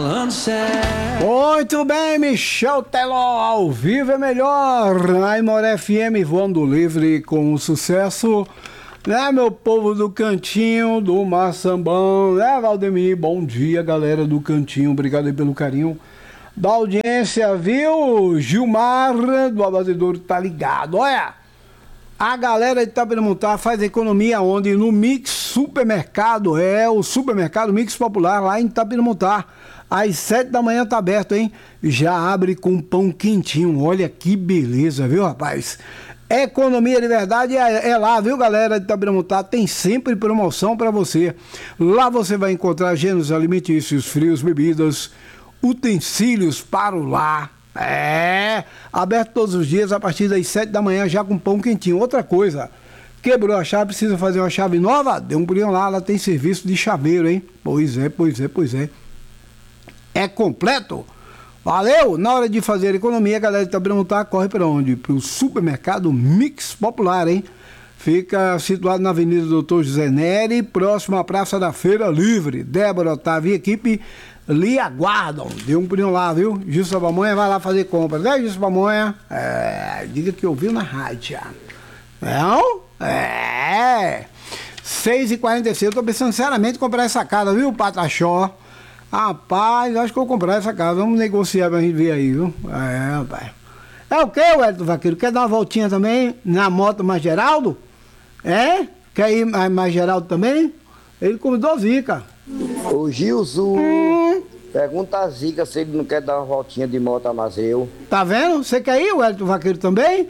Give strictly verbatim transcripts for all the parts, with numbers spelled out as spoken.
Muito bem, Michel Teló, ao vivo é melhor. Aimoré F M voando livre com sucesso. Né, meu povo do Cantinho, do Maçambão, né, Valdemir? Bom dia, galera do Cantinho, obrigado aí pelo carinho da audiência, viu? Gilmar do Abatedouro tá ligado, olha. A galera de Itapiramutá faz economia onde? No Mix Supermercado, é o supermercado Mix Popular lá em Itapiramutá. Às sete da manhã tá aberto, hein? Já abre com pão quentinho, olha que beleza, viu, rapaz? Economia de verdade é, é lá, viu, galera de Itapiramutá? Tem sempre promoção para você. Lá você vai encontrar gêneros alimentícios, frios, bebidas, utensílios para o lar. É, aberto todos os dias a partir das sete da manhã, já com pão quentinho. Outra coisa, quebrou a chave, precisa fazer uma chave nova? Dê um pulinho lá, ela tem serviço de chaveiro, hein? Pois é, pois é, pois é. É completo. Valeu! Na hora de fazer economia, a galera de Itapiramutá corre para onde? Para o supermercado Mix Popular, hein? Fica situado na Avenida Doutor José Neri, próximo à Praça da Feira Livre. Débora, Otávio e equipe lhe aguardam. Dê um pulinho lá, viu? Gilson Pamonha vai lá fazer compras, né, Gilson Pamonha? É, diga que ouviu na rádio. Não? É. seis e quarenta e seis, eu tô pensando seriamente em comprar essa casa, viu, Pataxó? Rapaz, acho que eu vou comprar essa casa. Vamos negociar pra gente ver aí, viu? É, rapaz. É o que, Wellington Vaqueiro? Quer dar uma voltinha também na moto mais Geraldo? É? Quer ir mais, mais Geraldo também? Ele convidou Zica. Ô Gilson, hum. Pergunta a Zica se ele não quer dar uma voltinha de moto a Mazeu. Tá vendo? Você quer ir, Wellington Vaqueiro, também?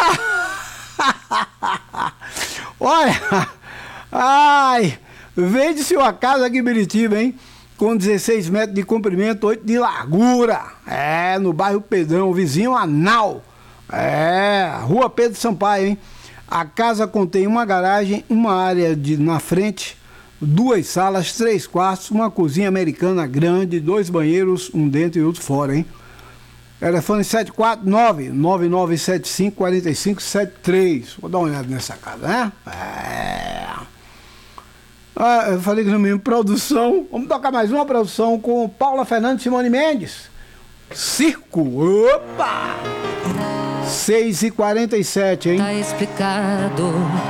Olha, ai, vende-se uma casa aqui em Biritiba, hein? Com dezesseis metros de comprimento, oito de largura. É, no bairro Pedrão, vizinho Anal. É, Rua Pedro Sampaio, hein? A casa contém uma garagem, uma área de, na frente, duas salas, três quartos, uma cozinha americana grande, dois banheiros, um dentro e outro fora, hein? Telefone sete quatro nove, nove nove sete cinco, quatro cinco sete três. Vou dar uma olhada nessa casa, né? É... Ah, eu falei que no mesmo produção. Vamos tocar mais uma produção com Paula Fernandes e Simone Mendes. Circo. Opa! seis e quarenta e sete, hein? Tá explicado.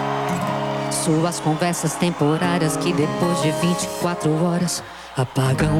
Suas conversas temporárias que depois de vinte e quatro horas apagam.